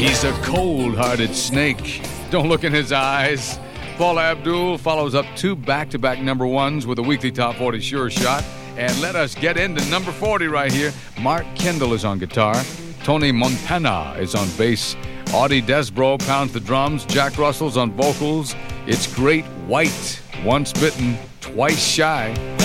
He's a cold-hearted snake. Don't look in his eyes. Paula Abdul follows up 2 back-to-back number ones with a weekly Top 40 Sure Shot. And let us get into number 40 right here. Mark Kendall is on guitar. Tony Montana is on bass. Audie Desbro pounds the drums. Jack Russell's on vocals. It's Great White. Once bitten, twice shy.